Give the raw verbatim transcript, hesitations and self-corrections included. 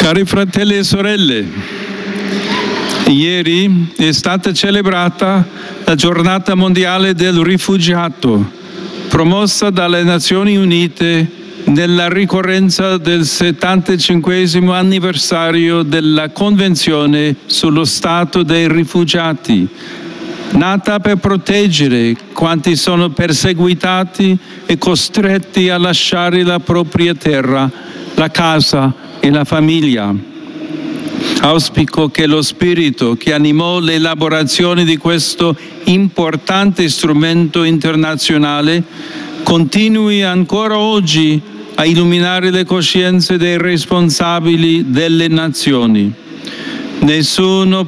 Cari fratelli e sorelle, ieri è stata celebrata la Giornata Mondiale del Rifugiato, promossa dalle Nazioni Unite nella ricorrenza del settantacinquesimo anniversario della Convenzione sullo Stato dei Rifugiati, nata per proteggere quanti sono perseguitati e costretti a lasciare la propria terra, la casa e la famiglia. Auspico che lo spirito che animò l'elaborazione di questo importante strumento internazionale continui ancora oggi a illuminare le coscienze dei responsabili delle nazioni. Nessuno